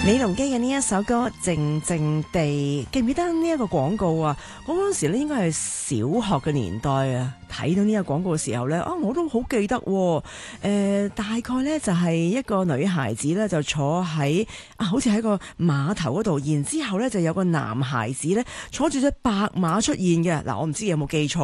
李龍基嘅呢一首歌《靜靜地》，記唔記得呢一個廣告啊？我嗰陣時咧應該係小學嘅年代啊，睇到呢個廣告嘅時候呢，我都好記得。大概呢就係一個女孩子呢，就坐喺好似喺個碼頭嗰度，然之後呢就有個男孩子呢，坐住隻白馬出現嘅。嗱，我唔知有冇記錯。